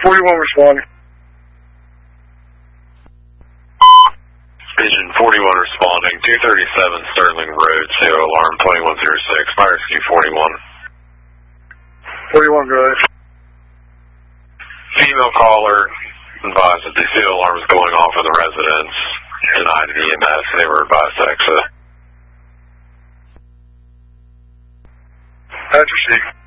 41 responding. Vision 41 responding, 237 Sterling Road, CO alarm 2106, fire rescue 41. 41, go ahead. Female caller advised that the CO alarm is going off in the residence. Denied an EMS, they were advised to exit. That's received.